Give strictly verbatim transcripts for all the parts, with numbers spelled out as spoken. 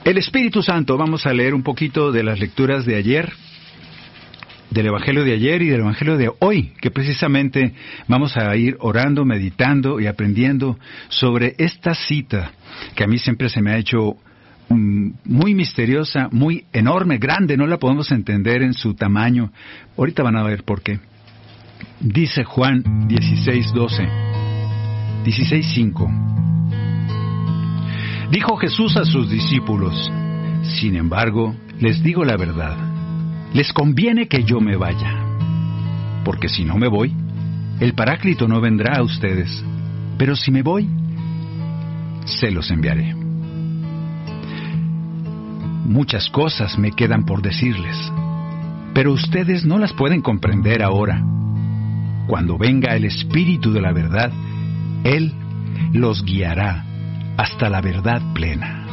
El Espíritu Santo, vamos a leer un poquito de las lecturas de ayer, del Evangelio de ayer y del Evangelio de hoy, que precisamente vamos a ir orando, meditando y aprendiendo sobre esta cita, que a mí siempre se me ha hecho um, muy misteriosa, muy enorme, grande, no la podemos entender en su tamaño. Ahorita van a ver por qué. Dice Juan dieciséis doce, dieciséis cinco. Dijo Jesús a sus discípulos: sin embargo, les digo la verdad, les conviene que yo me vaya, porque si no me voy, el Paráclito no vendrá a ustedes, pero si me voy, se los enviaré. Muchas cosas me quedan por decirles, pero ustedes no las pueden comprender ahora. Cuando venga el Espíritu de la verdad, Él los guiará hasta la verdad plena.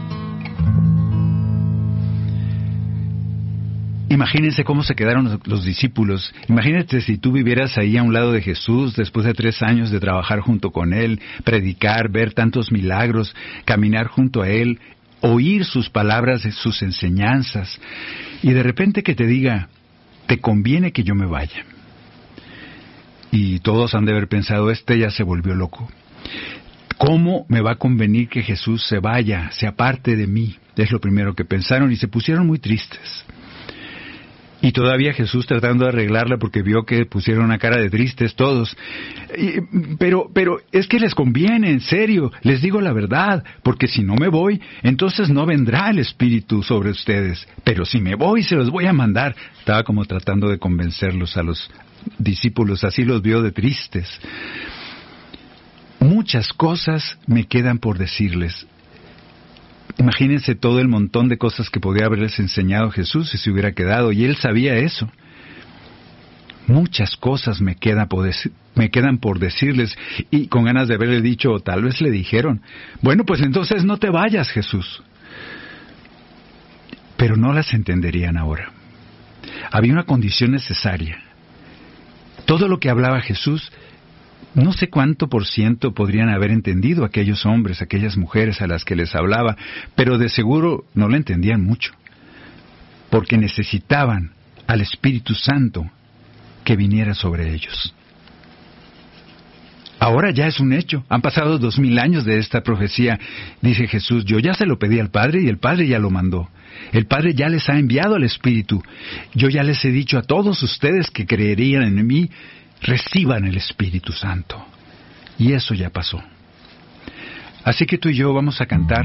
Imagínense cómo se quedaron los discípulos. Imagínate si tú vivieras ahí a un lado de Jesús después de tres años de trabajar junto con Él, predicar, ver tantos milagros, caminar junto a Él, oír sus palabras, sus enseñanzas, y de repente que te diga: te conviene que yo me vaya. Y todos han de haber pensado: este ya se volvió loco. ¿Cómo me va a convenir que Jesús se vaya, se aparte de mí? Es lo primero que pensaron y se pusieron muy tristes. Y todavía Jesús tratando de arreglarla porque vio que pusieron una cara de tristes todos. Y, pero, pero es que les conviene, en serio, les digo la verdad, porque si no me voy, entonces no vendrá el Espíritu sobre ustedes. Pero si me voy, se los voy a mandar. Estaba como tratando de convencerlos a los discípulos, así los vio de tristes. Muchas cosas me quedan por decirles. Imagínense todo el montón de cosas que podía haberles enseñado Jesús si se hubiera quedado, y Él sabía eso. Muchas cosas me quedan por, dec- me quedan por decirles, y con ganas de haberle dicho, o tal vez le dijeron: bueno, pues entonces no te vayas, Jesús. Pero no las entenderían ahora. Había una condición necesaria. Todo lo que hablaba Jesús, no sé cuánto por ciento podrían haber entendido aquellos hombres, aquellas mujeres a las que les hablaba, pero de seguro no lo entendían mucho, porque necesitaban al Espíritu Santo que viniera sobre ellos. Ahora ya es un hecho, han pasado dos mil años de esta profecía. Dice Jesús: yo ya se lo pedí al Padre y el Padre ya lo mandó. El Padre ya les ha enviado al Espíritu. Yo ya les he dicho a todos ustedes que creerían en mí, reciban el Espíritu Santo. Y eso ya pasó. Así que tú y yo vamos a cantar.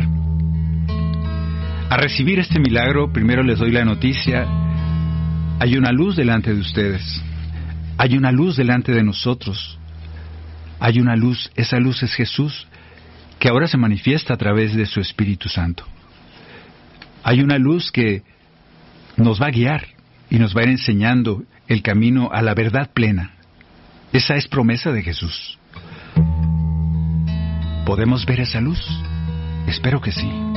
A recibir este milagro, primero les doy la noticia: hay una luz delante de ustedes. Hay una luz delante de nosotros. Hay una luz, esa luz es Jesús, que ahora se manifiesta a través de su Espíritu Santo. Hay una luz que nos va a guiar y nos va a ir enseñando el camino a la verdad plena. Esa es promesa de Jesús. ¿Podemos ver esa luz? Espero que sí.